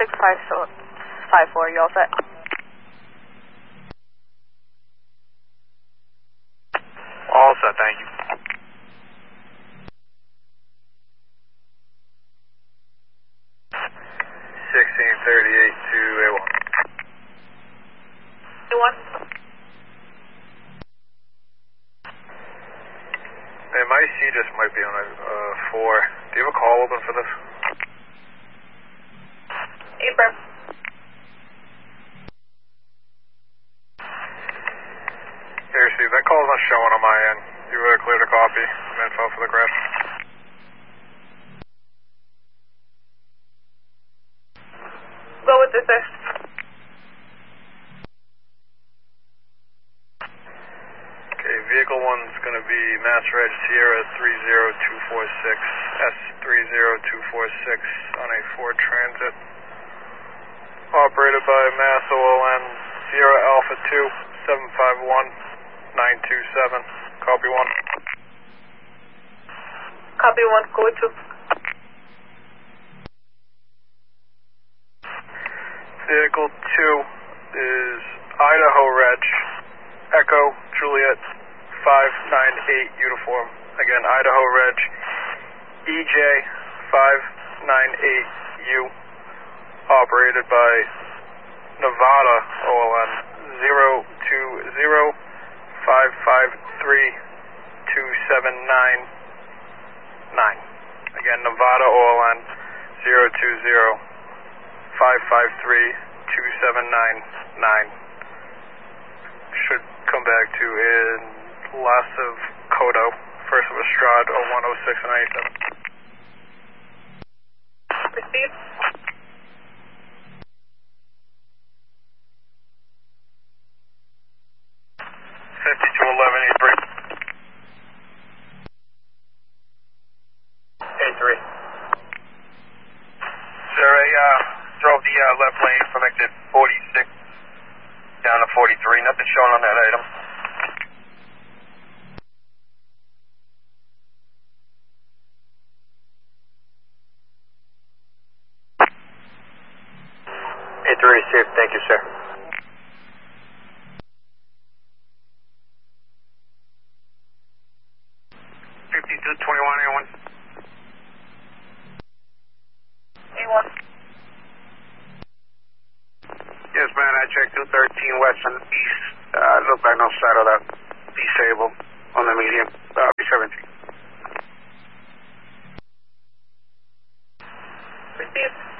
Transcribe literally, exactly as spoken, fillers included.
six five four, you all set? All set, thank you. sixteen thirty-eight to A one. A one. Hey, my C just might be on a uh, four. Do you have a call open for this? April. Here, Steve, that call's not showing on my end. You uh, cleared a copy, some info for the crash. Go with this, sir. Okay, vehicle one's going to be Mass Reg Sierra three zero two four six, S three zero two four six on a Ford Transit. Operated by Mass O L N Sierra Alpha two seven five one nine two seven. Copy one. Copy one, go with two. Vehicle two is Idaho Reg Echo Juliet five nine eight uniform. Again, Idaho Reg E J five nine eight U. Operated by Nevada O L N zero two zero five five three two seven nine nine. Again, Nevada O L N zero two zero five five three two seven nine nine. Should come back to in last of Kodo, first of Estrad oh one oh six and eighty-seven. Receive. fifty-two eleven eighty-three. eighty-three. Sir, I uh, drove the uh, left lane from exit forty-six down to forty-three. Nothing shown on that item. eighty-three received. Thank you, sir. fifty-two twenty-one A one. A one. Yes, man, I checked two thirteen west and east. Uh, looked like no shadow that disabled on the median. Uh, B seventeen. Receive.